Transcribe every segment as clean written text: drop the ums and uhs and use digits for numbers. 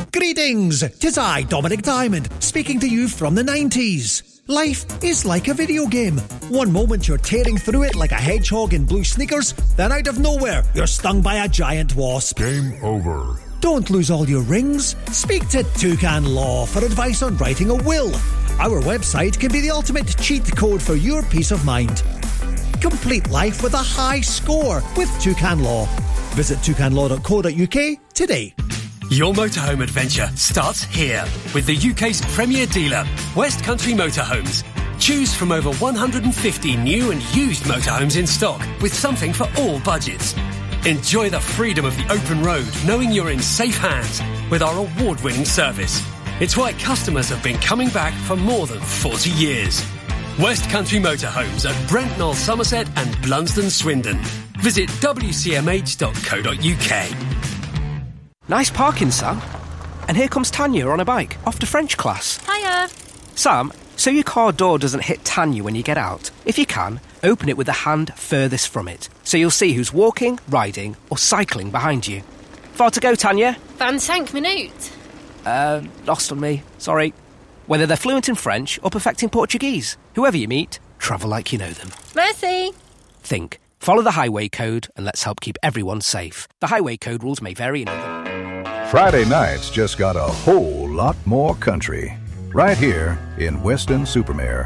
Greetings, 'tis I, Dominic Diamond, speaking to you from the 90s. Life is like a video game. One moment you're tearing through it like a hedgehog in blue sneakers, then out of nowhere, you're stung by a giant wasp. Game over. Don't lose all your rings. Speak to Toucan Law for advice on writing a will. Our website can be the ultimate cheat code for your peace of mind. Complete life with a high score with Toucan Law. Visit toucanlaw.co.uk today. Your motorhome adventure starts here with the UK's premier dealer, West Country Motorhomes. Choose from over 150 new and used motorhomes in stock with something for all budgets. Enjoy the freedom of the open road, knowing you're in safe hands with our award-winning service. It's why customers have been coming back for more than 40 years. West Country Motorhomes at Brentnall, Somerset and Blunsdon, Swindon. Visit wcmh.co.uk. Nice parking, Sam. And here comes Tanya on a bike, off to French class. Hiya. Sam, so your car door doesn't hit Tanya when you get out. If you can, open it with the hand furthest from it, so you'll see who's walking, riding or cycling behind you. Far to go, Tanya? 25 minutes. Lost on me. Sorry. Whether they're fluent in French or perfecting Portuguese, whoever you meet, travel like you know them. Merci. Think. Follow the highway code and let's help keep everyone safe. The highway code rules may vary in other... Friday nights just got a whole lot more country. Right here in Weston-super-Mare.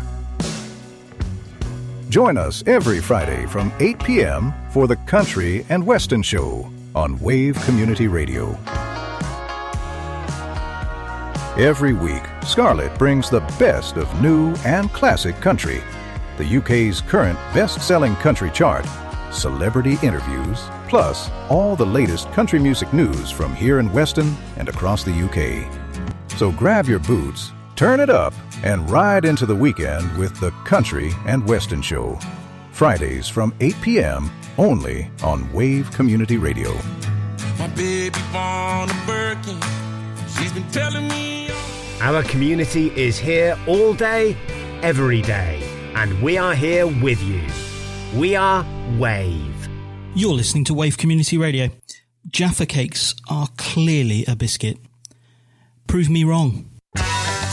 Join us every Friday from 8 p.m. for the Country and Weston Show on Wave Community Radio. Every week, Scarlett brings the best of new and classic country, the UK's current best-selling country chart, celebrity interviews, plus all the latest country music news from here in Weston and across the UK. So grab your boots, turn it up, and ride into the weekend with the Country and Weston Show. Fridays from 8 p.m. only on Wave Community Radio. My baby born a Birkin. She's been telling me. Our community is here all day, every day, and we are here with you. We are Wave. You're listening to Wave Community Radio. Jaffa cakes are clearly a biscuit. Prove me wrong.